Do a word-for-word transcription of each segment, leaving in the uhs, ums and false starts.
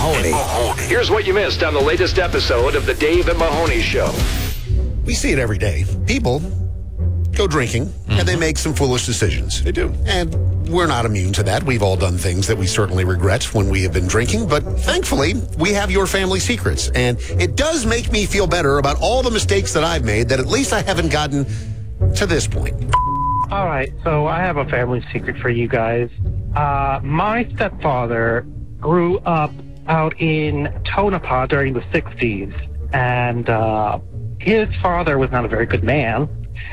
Mahoney. Here's what you missed on the latest episode of the Dave and Mahoney Show. We see it every day. People go drinking, mm-hmm. and they make some foolish decisions. They do. And we're not immune to that. We've all done things that we certainly regret when we have been drinking, but thankfully, we have your family secrets. And it does make me feel better about all the mistakes that I've made, that at least I haven't gotten to this point. All right, so I have a family secret for you guys. Uh, my stepfather grew up out in Tonopah during the sixties, and uh, his father was not a very good man.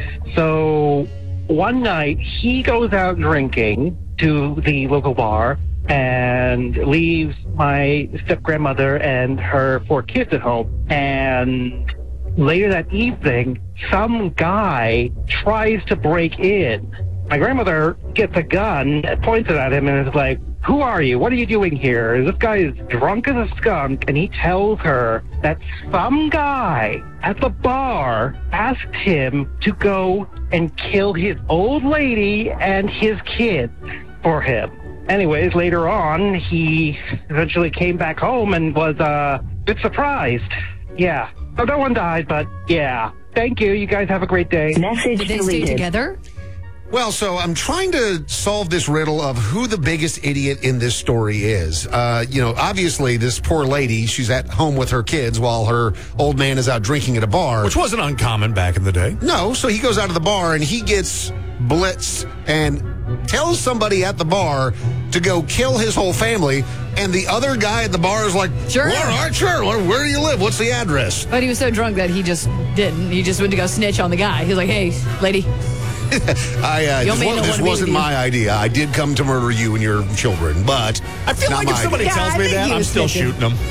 So one night he goes out drinking to the local bar and leaves my step-grandmother and her four kids at home. And later that evening, some guy tries to break in. My grandmother gets a gun, points it at him, and is like, "Who are you? What are you doing here? This guy is drunk as a skunk." And he tells her that some guy at the bar asked him to go and kill his old lady and his kids for him. Anyways, later on, he eventually came back home and was uh, a bit surprised. Yeah. So no one died, but yeah. Thank you. You guys have a great day. Message Did they deleted. stay together? Well, so I'm trying to solve this riddle of who the biggest idiot in this story is. Uh, you know, obviously, this poor lady, she's at home with her kids while her old man is out drinking at a bar. Which wasn't uncommon back in the day. No, so he goes out to the bar and he gets blitzed and tells somebody at the bar to go kill his whole family. And the other guy at the bar is like, Sure. "Well, all right, sure. Where, where do you live? What's the address?" But he was so drunk that he just didn't. He just went to go snitch on the guy. He was like, "Hey, lady." I, uh, Your this, man was, don't this wanna be wasn't with you. my idea. I did come to murder you and your children, but I feel not like my if somebody idea. tells Yeah, I me think that, he I'm was still thinking. shooting them.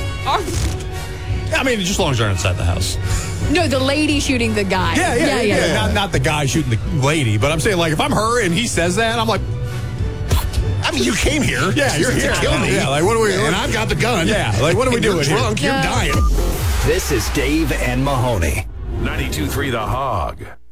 Oh, I mean, just as long as they're inside the house. no, the lady shooting the guy. Yeah, yeah, yeah. yeah. yeah. Not, not the guy shooting the lady, but I'm saying, like, if I'm her and he says that, I'm like, I mean, you came here. yeah, you're to here. kill me. Yeah, like, what are we And I've got the gun. Yeah, like, what are we And doing You're here? drunk. You're No. dying. This is Dave and Mahoney. ninety-two point three The Hog.